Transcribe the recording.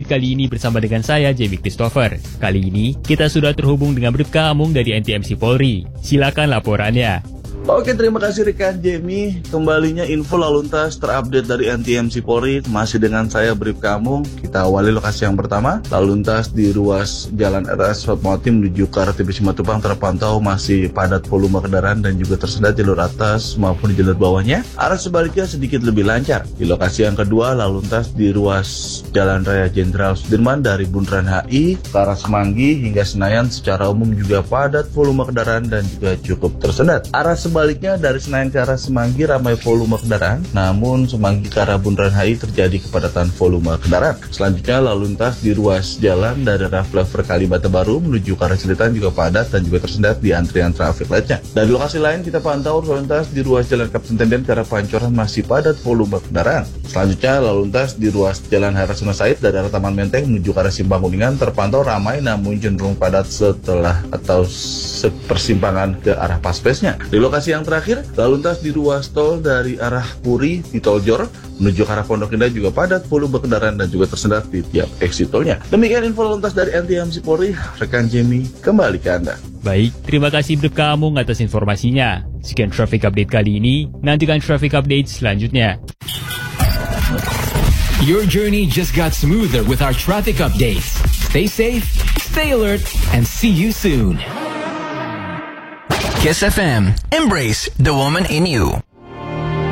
kali ini bersama dengan saya, Jamie Christopher. Kali ini, kita sudah terhubung dengan Bribka Amung dari NTMC Polri. Silakan laporannya. Oke, terima kasih rekan Jamie. Kembalinya info lalu lintas terupdate dari NTMC Polri. Masih dengan saya Bribka Amung. Kita awali lokasi yang pertama. Lalu lintas di ruas Jalan RS Fatmawati menuju ke arah TB Simatupang terpantau masih padat volume kendaraan dan juga tersendat jalur atas maupun di jalur bawahnya. Arah sebaliknya sedikit lebih lancar. Di lokasi yang kedua, lalu lintas di ruas Jalan Raya Jenderal Sudirman dari Bundaran HI ke arah Semanggi hingga Senayan secara umum juga padat volume kendaraan dan juga cukup tersendat. Arah sebaliknya dari Senayan ke arah Semanggi ramai volume kendaraan, namun Semanggi ke arah Bundaran HI terjadi kepadatan volume kendaraan. Selanjutnya lalu lintas di ruas jalan dari arah flyover Kalibata Baru menuju ke arah Cililitan juga padat dan juga tersendat di antrian trafik lainnya. Dari lokasi lain kita pantau lalu lintas di ruas Jalan Kapten Tendian ke arah Pancoran masih padat volume kendaraan. Selanjutnya lalu lintas di ruas Jalan Harasuna Said dari arah Taman Menteng menuju ke arah Simpang Kuningan terpantau ramai namun cenderung padat setelah atau persimpangan ke arah Paspesnya. Di lokasi yang terakhir, lalu lintas di ruas tol dari arah Puri di Tol Jor menuju ke arah Pondok Indah juga padat volume kendaraan dan juga tersendat di tiap exit tolnya. Demikian info lalu lintas dari NTMC Polri. Rekan Jamie, kembali ke Anda. Baik, terima kasih Bribka Amung atas informasinya. Sekian traffic update kali ini. Nantikan traffic update selanjutnya. Your journey just got smoother with our traffic updates. Stay safe, stay alert, and see you soon. Kiss FM. Embrace the woman in you.